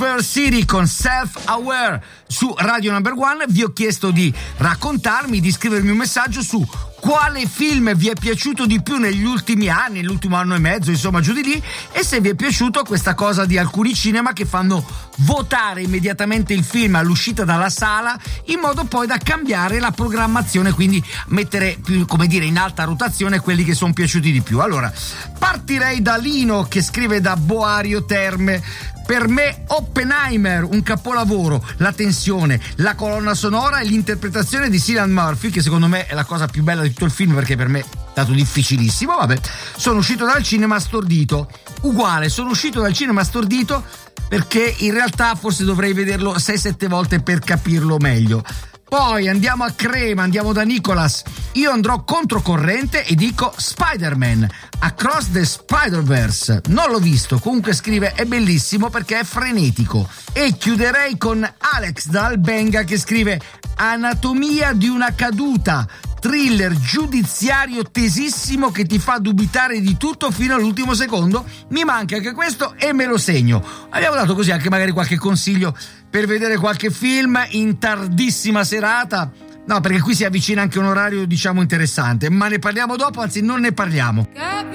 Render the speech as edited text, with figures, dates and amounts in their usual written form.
Pearl City con Self Aware su Radio Number One. Vi ho chiesto di raccontarmi, di scrivermi un messaggio su quale film vi è piaciuto di più negli ultimi anni, l'ultimo anno e mezzo, insomma giù di lì, e se vi è piaciuto questa cosa di alcuni cinema che fanno votare immediatamente il film all'uscita dalla sala, in modo poi da cambiare la programmazione, quindi mettere più, come dire, in alta rotazione quelli che sono piaciuti di più. Allora, partirei da Lino che scrive da Boario Terme. Per me Oppenheimer, un capolavoro, la tensione, la colonna sonora e l'interpretazione di Cillian Murphy, che secondo me è la cosa più bella di tutto il film, perché per me è stato difficilissimo. Vabbè, sono uscito dal cinema stordito. Uguale, sono uscito dal cinema stordito perché in realtà forse dovrei vederlo 6-7 volte per capirlo meglio. Poi andiamo a Crema, andiamo da Nicolas. Io andrò controcorrente e dico Spider-Man, Across the Spider-Verse. Non l'ho visto, comunque scrive è bellissimo perché è frenetico. E chiuderei con Alex da Albenga che scrive Anatomia di una caduta, thriller giudiziario tesissimo che ti fa dubitare di tutto fino all'ultimo secondo. Mi manca anche questo e me lo segno. Abbiamo dato così anche magari qualche consiglio per vedere qualche film in tardissima serata. No, perché qui si avvicina anche un orario, diciamo, interessante, ma ne parliamo dopo, anzi non ne parliamo.